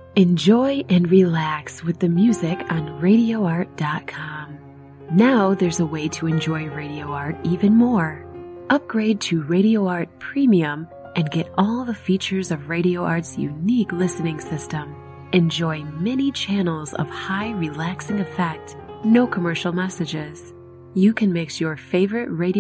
Enjoy and relax with the music on RadioArt.com. Now there's a way to enjoy Radio Art even more. Upgrade to Radio Art Premium and get all the features of Radio Art's unique listening system. Enjoy many channels of high relaxing effect, no commercial messages. You can mix your favorite Radio